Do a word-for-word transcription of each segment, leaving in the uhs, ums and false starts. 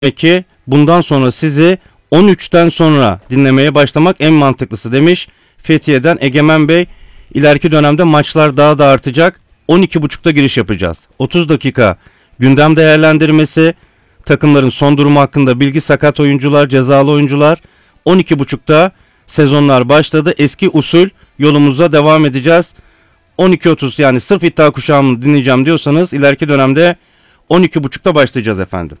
ki bundan sonra sizi on üçten sonra dinlemeye başlamak en mantıklısı demiş. Fethiye'den Egemen Bey, ileriki dönemde maçlar daha da artacak. on iki buçukta giriş yapacağız. otuz dakika gündem değerlendirmesi, takımların son durumu hakkında bilgi, sakat oyuncular, cezalı oyuncular. on iki buçukta sezonlar başladı. Eski usul yolumuza devam edeceğiz. on iki otuz yani sırf iddia kuşağımı dinleyeceğim diyorsanız ileriki dönemde on iki buçukta başlayacağız efendim.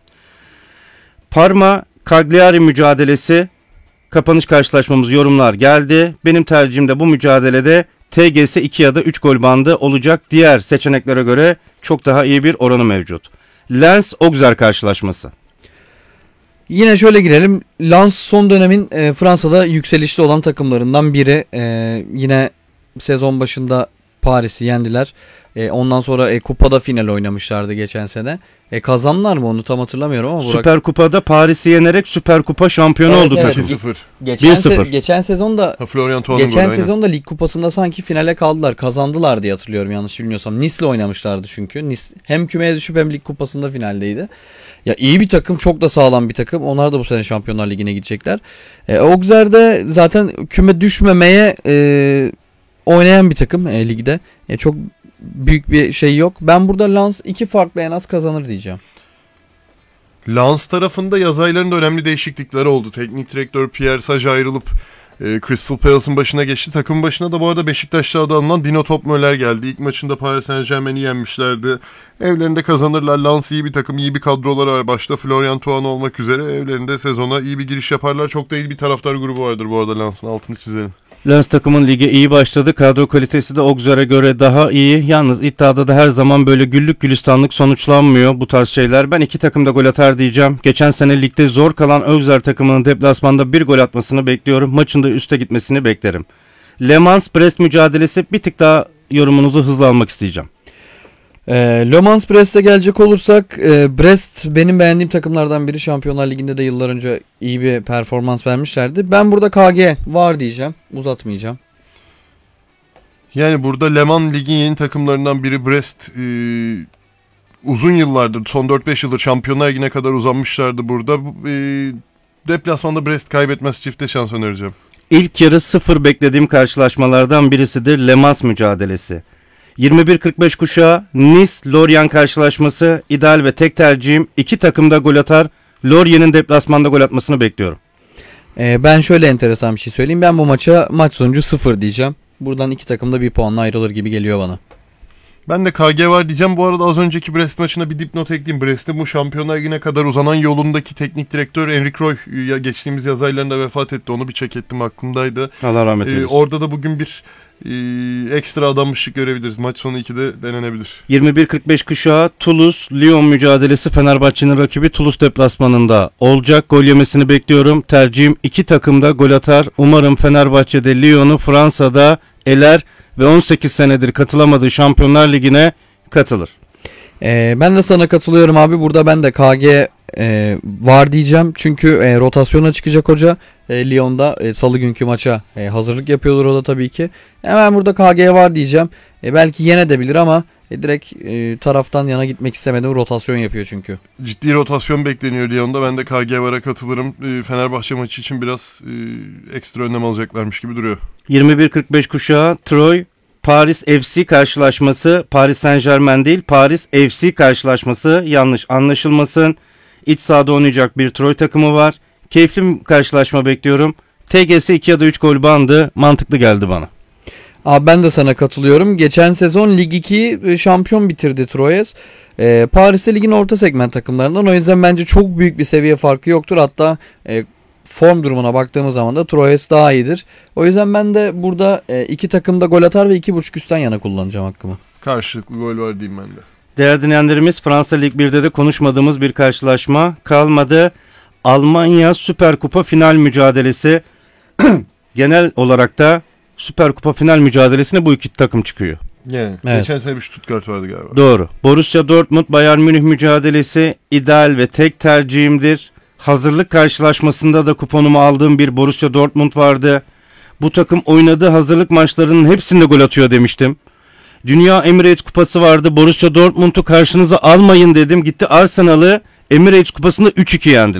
Parma Cagliari mücadelesi, kapanış karşılaşmamız, yorumlar geldi. Benim tercihimde bu mücadelede T G S iki ya da üç gol bandı olacak. Diğer seçeneklere göre çok daha iyi bir oranı mevcut. Lens Auxerre karşılaşması. Yine şöyle girelim. Lens son dönemin e, Fransa'da yükselişte olan takımlarından biri. E, yine sezon başında Paris'i yendiler. E, ondan sonra e, kupada final oynamışlardı geçen sene. E, kazandılar mı onu tam hatırlamıyorum ama. Süper Burak... Kupada Paris'i yenerek Süper Kupa şampiyonu evet, oldu evet. takım. iki sıfır. Geçen, se- geçen sezonda ha, Florian geçen golü, sezonda lig kupasında sanki finale kaldılar. Kazandılar diye hatırlıyorum yanlış bilmiyorsam. Nice'le oynamışlardı çünkü. Nice hem kümeye düşüp hem lig kupasında finaldeydi. Ya iyi bir takım, çok da sağlam bir takım. Onlar da bu sene Şampiyonlar Ligi'ne gidecekler. E, Auxerre'de zaten küme düşmemeye e, oynayan bir takım e, ligde. E, çok büyük bir şey yok. Ben burada Lens iki farklı en az kazanır diyeceğim. Lens tarafında yaz aylarında önemli değişiklikler oldu. Teknik direktör Pierre Sage ayrılıp e, Crystal Palace'ın başına geçti. Takım başına da bu arada Beşiktaş'ta adı anılan Dino Topmöller geldi. İlk maçında Paris Saint-Germain'i yenmişlerdi. Evlerinde kazanırlar. Lens iyi bir takım, iyi bir kadroları var. Başta Florian Thauvin olmak üzere evlerinde sezona iyi bir giriş yaparlar. Çok da iyi bir taraftar grubu vardır bu arada Lens'in, altını çizelim. Lens takımın lige iyi başladı. Kadro kalitesi de Auxerre'e göre daha iyi. Yalnız iddiada da her zaman böyle güllük gülistanlık sonuçlanmıyor bu tarz şeyler. Ben iki takım da gol atar diyeceğim. Geçen sene ligde zor kalan Auxerre takımının deplasmanda bir gol atmasını bekliyorum. Maçın da üste gitmesini beklerim. Le Mans Brest mücadelesi, bir tık daha yorumunuzu hızlı almak isteyeceğim. E, Le Mans Brest'e gelecek olursak e, Brest benim beğendiğim takımlardan biri. Şampiyonlar Ligi'nde de yıllar önce iyi bir performans vermişlerdi. Ben burada K G var diyeceğim. Uzatmayacağım. Yani burada Le Mans Lig'in yeni takımlarından biri Brest. E, uzun yıllardır, son dört beş yıldır Şampiyonlar Ligi'ne kadar uzanmışlardı burada. E, deplasmanda Brest kaybetmez, çifte şans önereceğim. İlk yarı sıfır beklediğim karşılaşmalardan birisidir Le Mans mücadelesi. yirmi bir kırk beş kuşağı Nice-Lorient karşılaşması ideal ve tek tercihim. İki takım da gol atar. Lorient'in deplasmanda gol atmasını bekliyorum. Ee, ben şöyle enteresan bir şey söyleyeyim. Ben bu maça maç sonucu sıfır diyeceğim. Buradan iki takım da bir puanla ayrılır gibi geliyor bana. Ben de K G var diyeceğim. Bu arada az önceki Brest maçına bir dipnot ekleyeyim. Brest'in bu Şampiyonlar Ligi'ne kadar uzanan yolundaki teknik direktör Enrique Roy ya geçtiğimiz yaz aylarında vefat etti. Onu bir check ettim, aklımdaydı. Allah rahmet eylesin. Ee, orada da bugün bir e, ekstra adanmışlık görebiliriz. Maç sonu ikide denenebilir. yirmi bir kırk beş kuşağı Toulouse-Lyon mücadelesi, Fenerbahçe'nin rakibi Toulouse deplasmanında olacak. Gol yemesini bekliyorum. Tercihim iki takım da gol atar. Umarım Fenerbahçe'de Lyon'u Fransa'da eler ve on sekiz senedir katılamadığı Şampiyonlar Ligi'ne katılır. Ee, ben de sana katılıyorum abi. Burada ben de K G e, var diyeceğim. Çünkü e, rotasyona çıkacak hoca. E, Lyon'da e, salı günkü maça e, hazırlık yapıyordur o da tabii ki. Hemen burada K G var diyeceğim. E, belki yenebilir ama e, direkt e, taraftan yana gitmek istemedim. Rotasyon yapıyor çünkü. Ciddi rotasyon bekleniyor Lyon'da. Ben de K G var'a katılırım. E, Fenerbahçe maçı için biraz e, ekstra önlem alacaklarmış gibi duruyor. yirmi bir kırk beş kuşağı Troy Paris F C karşılaşması, Paris Saint-Germain değil Paris F C karşılaşması, yanlış anlaşılmasın. İç sahada oynayacak bir Troy takımı var. Keyifli bir karşılaşma bekliyorum. T G S iki ya da üç gol bandı mantıklı geldi bana. Abi ben de sana katılıyorum. Geçen sezon Lig ikiyi şampiyon bitirdi Troyes. Ee, Paris'te ligin orta segment takımlarından. O yüzden bence çok büyük bir seviye farkı yoktur. Hatta e, form durumuna baktığımız zaman da Troyes daha iyidir. O yüzden ben de burada e, iki takım da gol atar ve iki buçuk üstten yana kullanacağım hakkımı. Karşılıklı gol var diyeyim ben de. Değerli dinleyenlerimiz, Fransa Lig birde de konuşmadığımız bir karşılaşma kalmadı. Almanya Süper Kupa final mücadelesi. Genel olarak da Süper Kupa final mücadelesine bu iki takım çıkıyor. Yani evet. Geçen sene bir Stuttgart vardı galiba. Doğru. Borussia Dortmund Bayern Münih mücadelesi ideal ve tek tercihimdir. Hazırlık karşılaşmasında da kuponumu aldığım bir Borussia Dortmund vardı. Bu takım oynadığı hazırlık maçlarının hepsinde gol atıyor demiştim. Dünya Emirates Kupası vardı. Borussia Dortmund'u karşınıza almayın dedim. Gitti Arsenal'ı Emirates Kupası'nda üç iki yendiler.